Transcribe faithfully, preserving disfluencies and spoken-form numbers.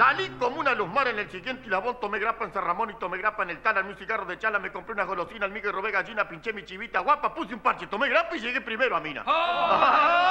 Salí como una luz mar en el siguiente hilabón, tomé grapa en San Ramón y tomé grapa en el Talan, un cigarro de chala, me compré una golosina, al migue robé gallina, pinché mi chivita guapa, puse un parche, tomé grapa y llegué primero a Mina. ¡Ah!